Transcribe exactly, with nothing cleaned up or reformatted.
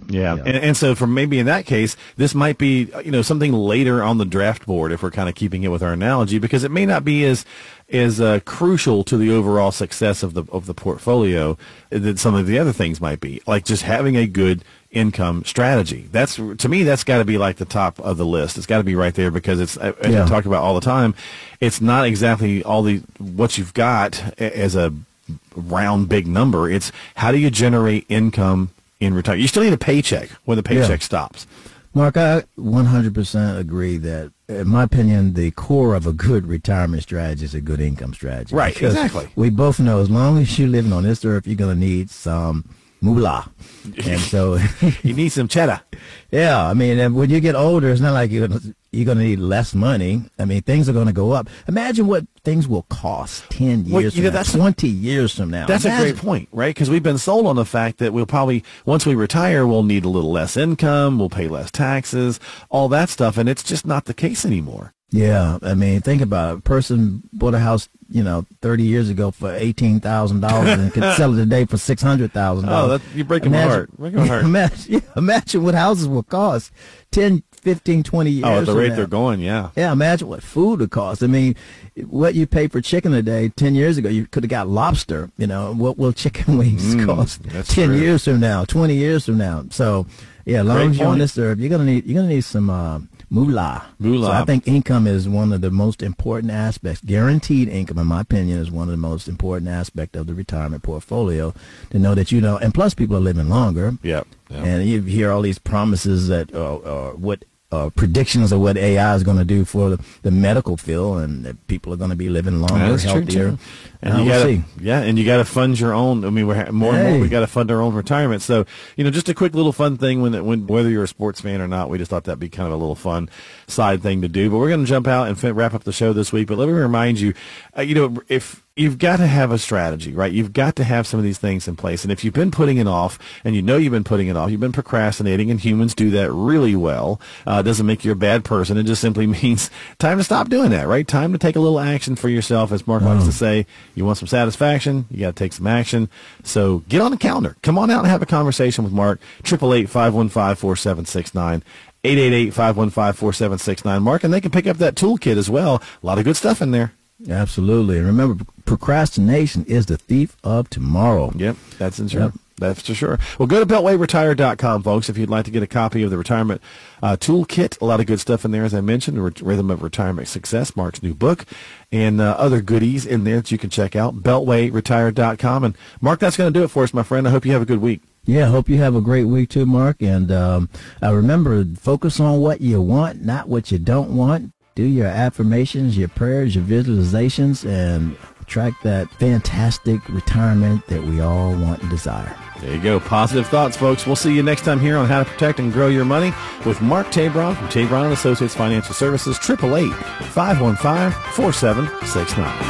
Yeah, Yeah. And, and so for maybe in that case, this might be, you know, something later on the draft board if we're kind of keeping it with our analogy, because it may not be as is uh, crucial to the overall success of the of the portfolio that some of the other things might be, like just having a good income strategy. That's, to me, that's got to be like the top of the list. It's got to be right there, because it's, as Yeah. we talk about all the time, it's not exactly all the what you've got a- as a round big number. It's how do you generate income in retirement? You still need a paycheck when the paycheck Yeah. stops. Mark, I one hundred percent agree that, in my opinion, the core of a good retirement strategy is a good income strategy. Right, Because exactly. We both know as long as you're living on this earth, you're going to need some moolah. And so, You need some cheddar. yeah, I mean, and when you get older, it's not like you're gonna, you're going to need less money. I mean, things are going to go up. Imagine what things will cost ten years Well, you from know, now, that's a- twenty years from now. That's Imagine. a great point, right? Because we've been sold on the fact that we'll probably, once we retire, we'll need a little less income, we'll pay less taxes, all that stuff, and it's just not the case anymore. Yeah, I mean, think about it. A person bought a house, you know, thirty years ago for eighteen thousand dollars and could sell it today for six hundred thousand Oh, dollars. that, you're breaking my heart. Breaking my heart. Imagine, yeah, imagine what houses will cost ten, fifteen, twenty years Oh, at the from rate now. they're going, yeah. Yeah, imagine what food would cost. I mean, what you pay for chicken today, ten years ago, you could have got lobster. You know, what will chicken wings Mm, cost that's ten true. years from now, twenty years from now? So, yeah, as long Great as you're on point. this earth, you're gonna need you're gonna need some uh, moolah. Moolah. So I think income is one of the most important aspects. Guaranteed income, in my opinion, is one of the most important aspects of the retirement portfolio. To know that you know, and plus people are living longer. Yep. yep. And you hear all these promises that uh, uh, what uh, predictions of what A I is going to do for the, the medical field, and that people are going to be living longer, That's true, healthier. too. And Uh, you we'll gotta, see. yeah, and you got to fund your own. I mean, we're ha- more and more Hey. we got to fund our own retirement. So, you know, just a quick little fun thing. When, when whether you're a sports fan or not, we just thought that'd be kind of a little fun side thing to do. But we're going to jump out and fin- wrap up the show this week. But let me remind you, uh, you know, if you've got to have a strategy, right? You've got to have some of these things in place. And if you've been putting it off, and you know you've been putting it off, you've been procrastinating, and humans do that really well. Uh, it doesn't make you a bad person. It just simply means time to stop doing that, right? Time to take a little action for yourself. As Mark likes to say, you want some satisfaction, you got to take some action. So get on the calendar. Come on out and have a conversation with Mark. eight eight eight, five one five, four seven six nine. eight eight eight, five one five, four seven six nine. Mark, and they can pick up that toolkit as well. A lot of good stuff in there. Absolutely. And remember, procrastination is the thief of tomorrow. Yep, that's in sure. Yep. That's for sure. Well, go to beltway retire dot com, folks, if you'd like to get a copy of the retirement uh, toolkit. A lot of good stuff in there, as I mentioned, R- Rhythm of Retirement Success, Mark's new book, and uh, other goodies in there that you can check out. beltway retire dot com. And, Mark, that's going to do it for us, my friend. I hope you have a good week. Yeah, hope you have a great week too, Mark. And um, uh, remember, focus on what you want, not what you don't want. Do your affirmations, your prayers, your visualizations, and attract that fantastic retirement that we all want and desire. There you go. Positive thoughts, folks. We'll see you next time here on How to Protect and Grow Your Money with Mark Tabron from Tabron and Associates Financial Services, eight eight eight, five one five, four seven six nine.